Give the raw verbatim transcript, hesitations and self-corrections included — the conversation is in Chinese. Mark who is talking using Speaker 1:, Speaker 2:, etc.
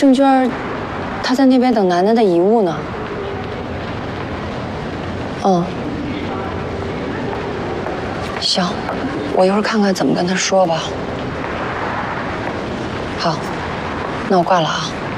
Speaker 1: 郑娟，她在那边等楠楠的遗物呢。嗯，行，我一会儿看看怎么跟她说吧。好，那我挂了啊。